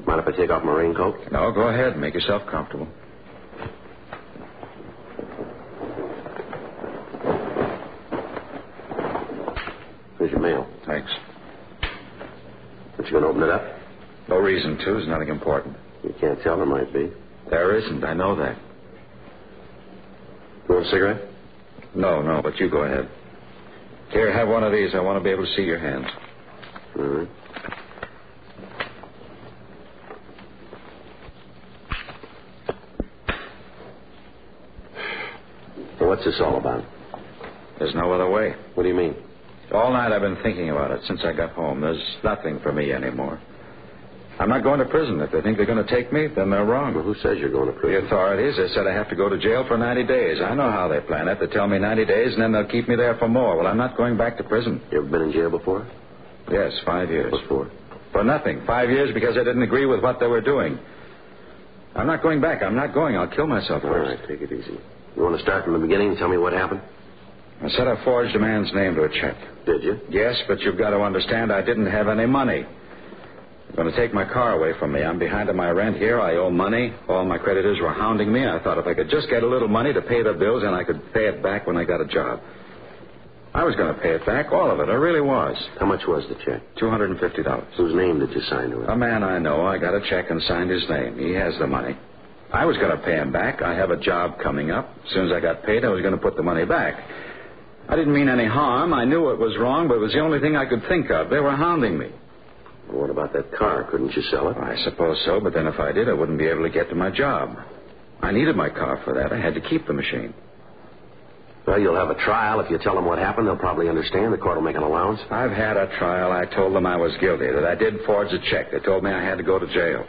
Mind if I take off my raincoat? No, go ahead. Make yourself comfortable. Here's your mail. Thanks. But you going to open it up? No reason to. There's nothing important. You can't tell. There might be. There isn't. I know that. You want a cigarette? No, but you go ahead. Here, have one of these. I want to be able to see your hands. All right. So what's this all about? There's no other way. What do you mean? All night I've been thinking about it since I got home. There's nothing for me anymore. I'm not going to prison. If they think they're going to take me, then they're wrong. Well, who says you're going to prison? The authorities. They said I have to go to jail for 90 days. I know how they plan it. They tell me 90 days, and then they'll keep me there for more. Well, I'm not going back to prison. You ever been in jail before? Yes, 5 years. What for? For nothing. 5 years because I didn't agree with what they were doing. I'm not going back. I'm not going. I'll kill myself All first. right, take it easy. You want to start from the beginning and tell me what happened? I said I forged a man's name to a check. Did you? Yes, but you've got to understand I didn't have any money. They're going to take my car away from me. I'm behind on my rent here. I owe money. All my creditors were hounding me. I thought if I could just get a little money to pay the bills, and I could pay it back when I got a job. I was going to pay it back, all of it. I really was. How much was the check? $250. Whose name did you sign to it? A man I know. I got a check and signed his name. He has the money. I was going to pay him back. I have a job coming up. As soon as I got paid, I was going to put the money back. I didn't mean any harm. I knew it was wrong, but it was the only thing I could think of. They were hounding me. Well, what about that car? Couldn't you sell it? I suppose so, but then if I did, I wouldn't be able to get to my job. I needed my car for that. I had to keep the machine. Well, you'll have a trial. If you tell them what happened, they'll probably understand. The court will make an allowance. I've had a trial. I told them I was guilty, that I did forge a check. They told me I had to go to jail.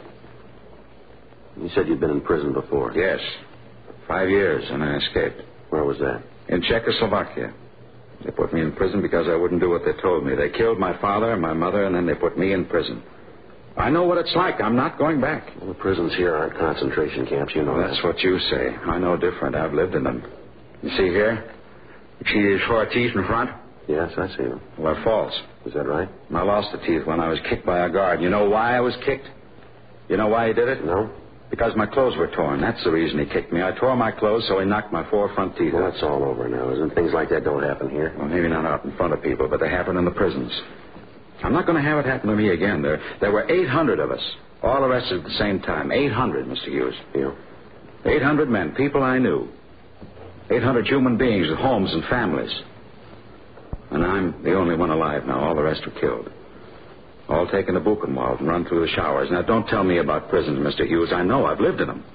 You said you'd been in prison before. Yes. 5 years, and I escaped. Where was that? In Czechoslovakia. They put me in prison because I wouldn't do what they told me. They killed my father and my mother, and then they put me in prison. I know what it's like. I'm not going back. Well, the prisons here aren't concentration camps. You know Well, that's what you say. I know different. I've lived in them. You see here? You see these 4 teeth in front? Yes, I see them. Well, they're false. Is that right? I lost the teeth when I was kicked by a guard. You know why I was kicked? You know why he did it? No? Because my clothes were torn. That's the reason he kicked me. I tore my clothes, so he knocked my 4 front teeth Well, out. that's all over now, isn't it? Things like that don't happen here. Well, maybe not out in front of people, but they happen in the prisons. I'm not going to have it happen to me again. There were 800 of us, all arrested at the same time. 800, Mr. Hughes. Yeah. 800 men, people I knew. 800 human beings with homes and families. And I'm the only one alive now. All the rest were killed. All taken to Buchenwald and run through the showers. Now, don't tell me about prisons, Mr. Hughes. I know. I've lived in them.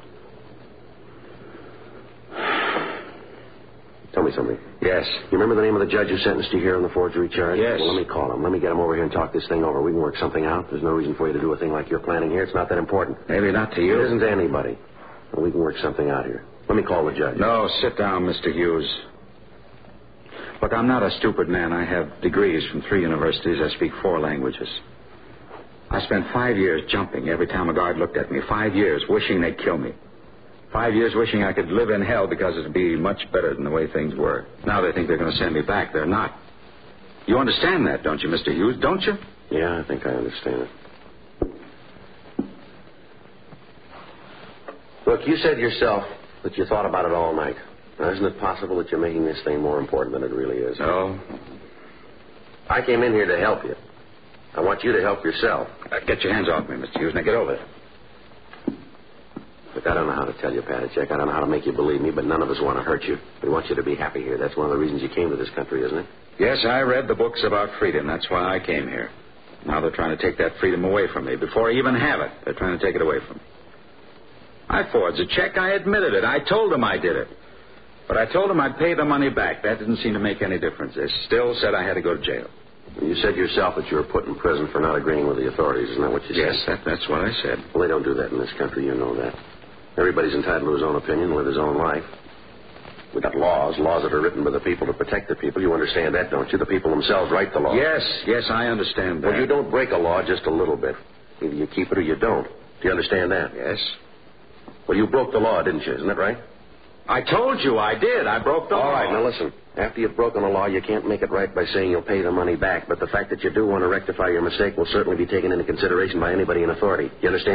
Tell me something. Yes. You remember the name of the judge who sentenced you here on the forgery charge? Yes. Well, let me call him. Let me get him over here and talk this thing over. We can work something out. There's no reason for you to do a thing like you're planning here. It's not that important. Maybe not to you. It isn't to anybody. Well, we can work something out here. Let me call the judge. No, sit down, Mr. Hughes. Look, I'm not a stupid man. I have degrees from 3 universities. I speak 4 languages. I spent 5 years jumping every time a guard looked at me. 5 years wishing they'd kill me. 5 years wishing I could live in hell because it'd be much better than the way things were. Now they think they're going to send me back. They're not. You understand that, don't you, Mr. Hughes? Don't you? Yeah, I think I understand it. Look, you said yourself that you thought about it all night. Now, isn't it possible that you're making this thing more important than it really is? No. I came in here to help you. I want you to help yourself. Get your hands off me, Mr. Hughes. Now get over it. Look, I don't know how to tell you, Padachek. I don't know how to make you believe me, but none of us want to hurt you. We want you to be happy here. That's one of the reasons you came to this country, isn't it? Yes, I read the books about freedom. That's why I came here. Now they're trying to take that freedom away from me. Before I even have it, they're trying to take it away from me. I forged a check. I admitted it. I told them I did it. But I told them I'd pay the money back. That didn't seem to make any difference. They still said I had to go to jail. You said yourself that you were put in prison for not agreeing with the authorities. Isn't that what you said? Yes, that's what I said. Well, they don't do that in this country. You know that. Everybody's entitled to his own opinion, live his own life. We've got laws that are written by the people to protect the people. You understand that, don't you? The people themselves write the law. Yes, I understand that. Well, you don't break a law just a little bit. Either you keep it or you don't. Do you understand that? Yes. Well, you broke the law, didn't you? Isn't that right? I told you I did. I broke the law. All right, now listen. After you've broken the law, you can't make it right by saying you'll pay the money back. But the fact that you do want to rectify your mistake will certainly be taken into consideration by anybody in authority. You understand?